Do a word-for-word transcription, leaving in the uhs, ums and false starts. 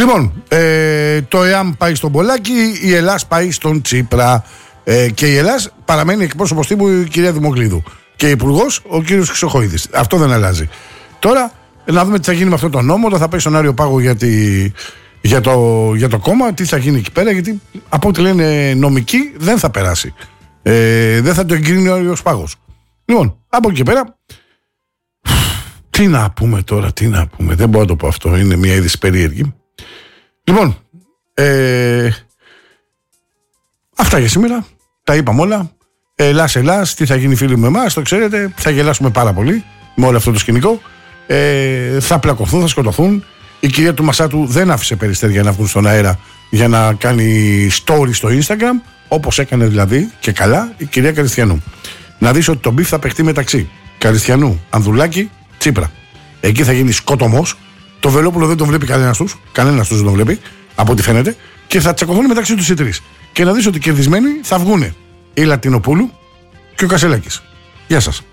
Λοιπόν, ε, το ΕΑΜ πάει στον Πολάκη, η Ελλάς πάει στον Τσίπρα. Ε, και η Ελλάς παραμένει εκπρόσωπος τύπου η κυρία Δημοκλίδου. Και υπουργός ο κύριος Χρυσοχοΐδης. Αυτό δεν αλλάζει. Τώρα, να δούμε τι θα γίνει με αυτό το νόμο. Όταν θα πάει στον Άριο Πάγο για, τη, για, το, για το κόμμα, τι θα γίνει εκεί πέρα. Γιατί από ό,τι λένε νομικοί δεν θα περάσει. Ε, δεν θα το εγκρίνει ο Άριος Πάγος. Λοιπόν, από εκεί και πέρα. Τι να πούμε τώρα, τι να πούμε. Δεν μπορώ να το πω αυτό. Είναι μια είδηση περίεργη. Λοιπόν, ε, αυτά για σήμερα. Τα είπαμε όλα. Ελλάς, Ελλάς, τι θα γίνει φίλοι με εμάς, το ξέρετε. Θα γελάσουμε πάρα πολύ με όλο αυτό το σκηνικό. Ε, θα πλακωθούν, θα σκοτωθούν. Η κυρία του Μασάτου δεν άφησε περιστέρια να βγουν στον αέρα για να κάνει story στο Instagram. Όπως έκανε δηλαδή και καλά η κυρία Καριστιανού. Να δεις ότι το μπιφ θα παιχτεί μεταξύ Καριστιανού, Ανδρουλάκη, Τσίπρα. Εκεί θα γίνει σκότωμος. Το Βελόπουλο δεν τον βλέπει κανένας τους. Κανένας τους δεν τον βλέπει, από ό,τι φαίνεται. Και θα τσακωθούν μεταξύ τους οι τρεις. Και να δεις ότι κερδισμένοι θα βγούνε η Λατινοπούλου και ο Κασελάκης. Γεια σας.